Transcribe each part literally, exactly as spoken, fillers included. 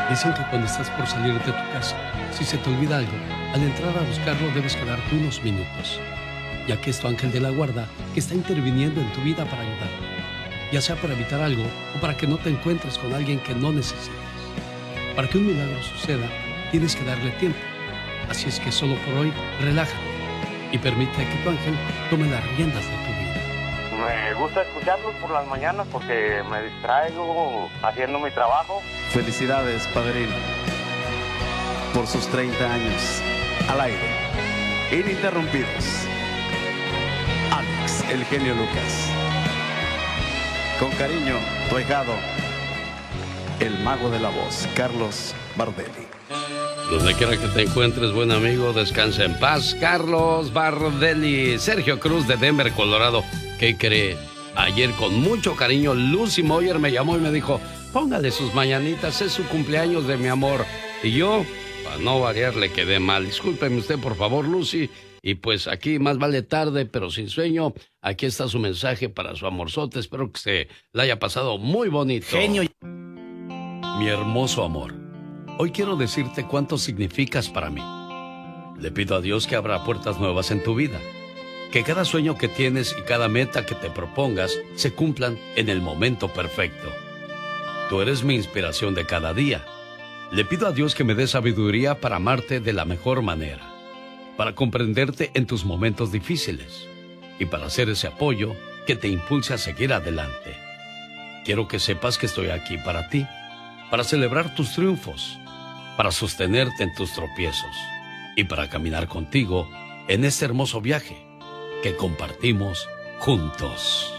Dicen que cuando estás por salir de tu casa, si se te olvida algo, al entrar a buscarlo debes quedarte unos minutos, ya que es tu ángel de la guarda que está interviniendo en tu vida para ayudarte, ya sea para evitar algo o para que no te encuentres con alguien que no necesitas. Para que un milagro suceda, tienes que darle tiempo. Así es que solo por hoy, relájate y permite que tu ángel tome las riendas de tu vida. Me gusta escucharlos por las mañanas porque me distraigo haciendo mi trabajo. Felicidades, padrino, por sus treinta años al aire, ininterrumpidos. Alex, el genio Lucas. Con cariño, tu ahijado, el mago de la voz, Carlos Bardelli. Donde quiera que te encuentres, buen amigo, descansa en paz. Carlos Bardelli. Sergio Cruz de Denver, Colorado. ¿Qué cree? Ayer con mucho cariño Lucy Moyer me llamó y me dijo, póngale sus mañanitas, es su cumpleaños de mi amor. Y yo, para no variar, le quedé mal. Discúlpeme usted, por favor, Lucy. Y pues aquí más vale tarde, pero sin sueño. Aquí está su mensaje para su amorzote. Espero que se la haya pasado muy bonito. Genio. Mi hermoso amor, hoy quiero decirte cuánto significas para mí. Le pido a Dios que abra puertas nuevas en tu vida. Que cada sueño que tienes y cada meta que te propongas se cumplan en el momento perfecto. Tú eres mi inspiración de cada día. Le pido a Dios que me dé sabiduría para amarte de la mejor manera, para comprenderte en tus momentos difíciles y para hacer ese apoyo que te impulse a seguir adelante. Quiero que sepas que estoy aquí para ti, para celebrar tus triunfos, para sostenerte en tus tropiezos y para caminar contigo en este hermoso viaje que compartimos juntos.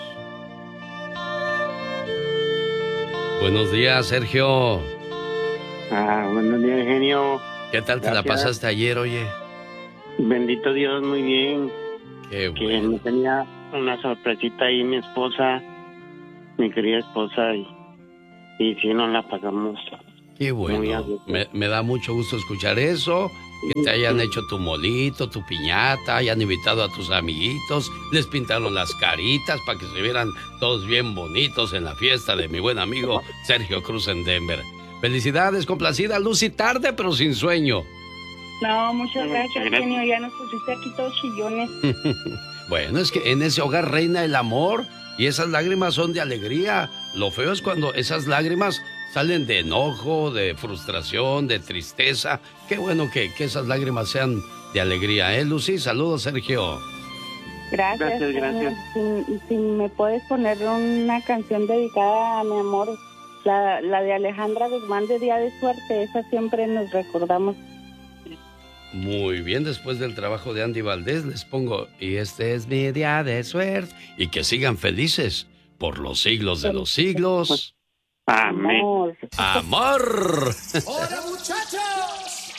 Buenos días, Sergio. Ah, buenos días, genio. ¿Qué tal te Gracias. la pasaste ayer, oye? Bendito Dios, muy bien. Qué Que bueno. me tenía una sorpresita ahí mi esposa, mi querida esposa, y, y sí, nos la pasamos. Qué Muy bueno. bien. Me, me da mucho gusto escuchar eso. Que te hayan hecho tu molito, tu piñata, hayan invitado a tus amiguitos, les pintaron las caritas para que se vieran todos bien bonitos en la fiesta de mi buen amigo Sergio Cruz en Denver. Felicidades, complacida Lucy, tarde pero sin sueño. No, muchas gracias, Muchas gracias. genio. Ya nos pusiste aquí todos chillones. Bueno, es que en ese hogar reina el amor y esas lágrimas son de alegría. Lo feo es cuando esas lágrimas salen de enojo, de frustración, de tristeza. Qué bueno que, que esas lágrimas sean de alegría, ¿eh, Lucy? Saludos, Sergio. Gracias. Gracias, gracias. genio. Si, si me puedes poner una canción dedicada a mi amor, la, la de Alejandra Guzmán de Día de Suerte, esa siempre nos recordamos. Muy bien, después del trabajo de Andy Valdés les pongo, y este es mi día de suerte, y que sigan felices por los siglos de los siglos. Amén. Amor. ¡Amor! ¡Hola, muchachos!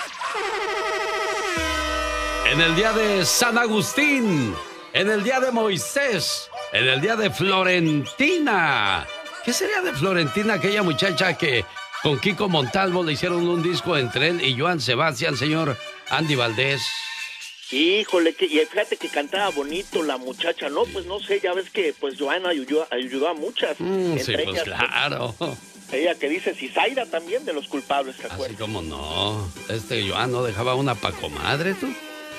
En el día de San Agustín, en el día de Moisés, en el día de Florentina. ¿Qué sería de Florentina, aquella muchacha que con Kiko Montalvo le hicieron un disco entre él y Joan Sebastián, señor Andy Valdés? Híjole, que, y fíjate que cantaba bonito la muchacha, ¿no? Pues no sé, ya ves que pues Joana ayudó, ayudó a muchas. Mm, sí, entre pues ellas, claro. Ella que dice Cizaira también de los culpables, ¿te Así acuerdas? como no. Este Joan no dejaba una pa' comadre, tú.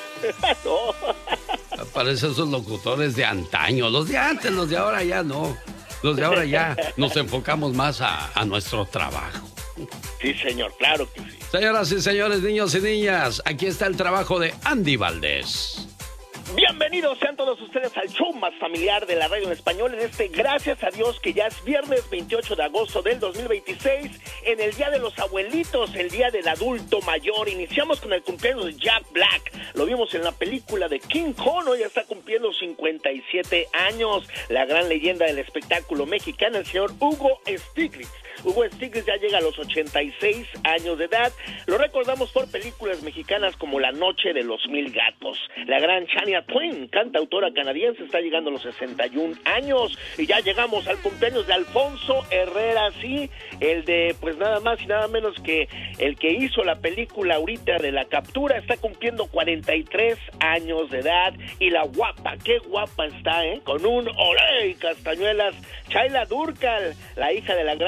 No. Parecen esos locutores de antaño. Los de antes, los de ahora ya no. Los de ahora ya nos enfocamos más a, a nuestro trabajo. Sí, señor, claro que sí. Señoras y señores, niños y niñas, aquí está el trabajo de Andy Valdés. Bienvenidos sean todos ustedes al show más familiar de la radio en español en este, gracias a Dios, que ya es viernes veintiocho de agosto del dos mil veintiséis, en el Día de los Abuelitos, el Día del Adulto Mayor. Iniciamos con el cumpleaños de Jack Black, lo vimos en la película de King Kong, hoy está cumpliendo cincuenta y siete años, la gran leyenda del espectáculo mexicano, el señor Hugo Stiglitz. Hugo Stiglitz ya llega a los ochenta y seis años de edad. Lo recordamos por películas mexicanas como La Noche de los Mil Gatos. La gran Shania Twain, cantautora canadiense, está llegando a los sesenta y un años. Y ya llegamos al cumpleaños de Alfonso Herrera, sí, el de, pues nada más y nada menos que el que hizo la película ahorita de La Captura, está cumpliendo cuarenta y tres años de edad. Y la guapa, qué guapa está, ¿eh? Con un olé y castañuelas, Chayla Durcal, la hija de la gran Rocío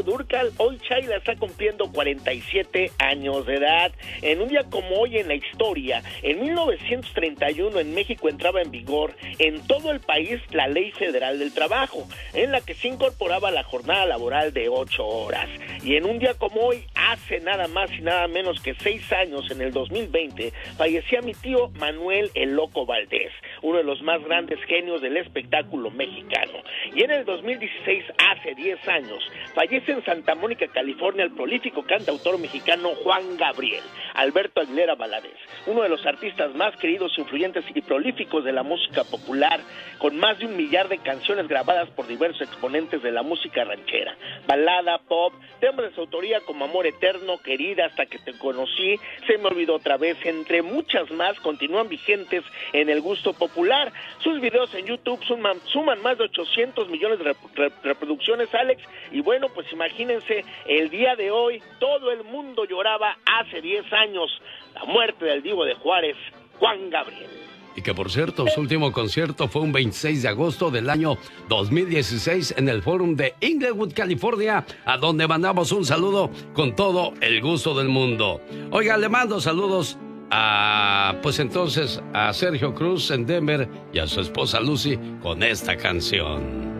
Rocío Dúrcal. Hoy Chayla está cumpliendo cuarenta y siete años de edad. En un día como hoy en la historia, en mil novecientos treinta y uno en México entraba en vigor en todo el país la Ley Federal del Trabajo, en la que se incorporaba la jornada laboral de ocho horas. Y en un día como hoy, hace nada más y nada menos que seis años, en el dos mil veinte, fallecía mi tío Manuel el Loco Valdés, uno de los más grandes genios del espectáculo mexicano. Y en el dos mil dieciséis, hace diez años, fallece en Santa Mónica, California, el prolífico cantautor mexicano Juan Gabriel Alberto Aguilera Valadez, uno de los artistas más queridos, influyentes y prolíficos de la música popular, con más de un millar de canciones grabadas por diversos exponentes de la música ranchera, balada, pop, temas de su autoría como Amor Eterno, Querida, Hasta que te conocí, Se me olvidó otra vez, entre muchas más, continúan vigentes en el gusto popular. Sus videos en YouTube suman, suman más de ochocientos millones de rep rep reproducciones, Alex, y bueno, pues imagínense, el día de hoy todo el mundo lloraba hace diez años la muerte del Divo de Juárez, Juan Gabriel. Y que, por cierto, su último concierto fue un veintiséis de agosto del año dos mil dieciséis en el Forum de Inglewood, California, a donde mandamos un saludo con todo el gusto del mundo. Oiga, le mando saludos a, pues entonces, a Sergio Cruz en Denver y a su esposa Lucy con esta canción.